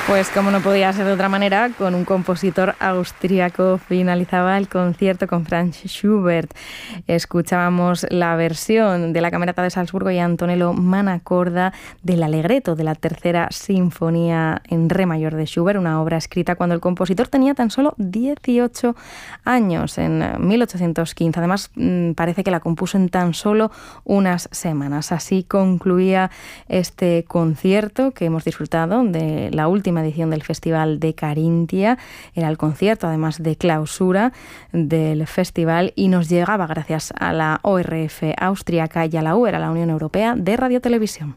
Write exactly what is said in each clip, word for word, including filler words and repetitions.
Pues como no podía ser de otra manera, con un compositor austríaco finalizaba el concierto con Franz Schubert. Escuchábamos la versión de la Camerata de Salzburgo y Antonello Manacorda del Allegretto de la tercera sinfonía en re mayor de Schubert, una obra escrita cuando el compositor tenía tan solo dieciocho años, en mil ochocientos quince. Además, parece que la compuso en tan solo unas semanas. Así concluía este concierto que hemos disfrutado de la última edición del Festival de Carintia. Era el concierto, además, de clausura del festival y nos llegaba gracias a la O R F austriaca y a la U E R, a la Unión Europea de Radiotelevisión.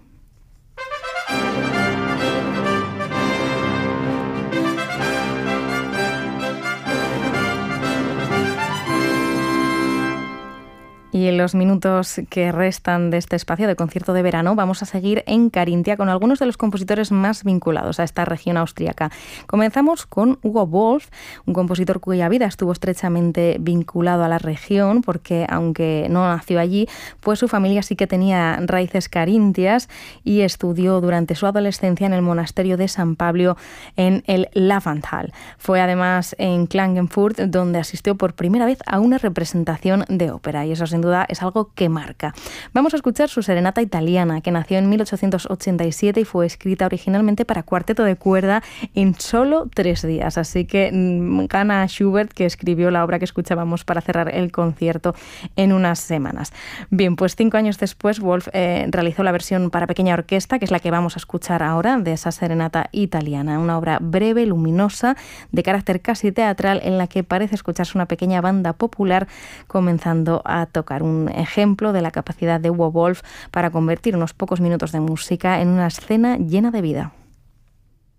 Y en los minutos que restan de este espacio de concierto de verano vamos a seguir en Carintia con algunos de los compositores más vinculados a esta región austríaca. Comenzamos con Hugo Wolf, un compositor cuya vida estuvo estrechamente vinculado a la región porque, aunque no nació allí, pues su familia sí que tenía raíces carintias y estudió durante su adolescencia en el monasterio de San Pablo en el Lavandtal. Fue además en Klagenfurt donde asistió por primera vez a una representación de ópera y eso sin duda es algo que marca. Vamos a escuchar su Serenata Italiana, que nació en mil ochocientos ochenta y siete y fue escrita originalmente para cuarteto de cuerda en solo tres días. Así que mmm, gana Schubert, que escribió la obra que escuchábamos para cerrar el concierto en unas semanas. Bien, pues cinco años después Wolf eh, realizó la versión para pequeña orquesta, que es la que vamos a escuchar ahora, de esa Serenata Italiana, una obra breve, luminosa, de carácter casi teatral, en la que parece escucharse una pequeña banda popular comenzando a tocar. Un ejemplo de la capacidad de Hugo Wolf para convertir unos pocos minutos de música en una escena llena de vida.